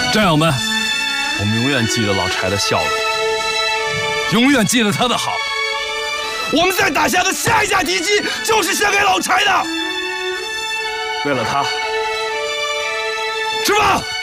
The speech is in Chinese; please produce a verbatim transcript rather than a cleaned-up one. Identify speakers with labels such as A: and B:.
A: 战友们，我们永远记得老柴的笑容，永远记得他的好。我们在打下的下一架敌机就是献给老柴的。为了他，吃饭。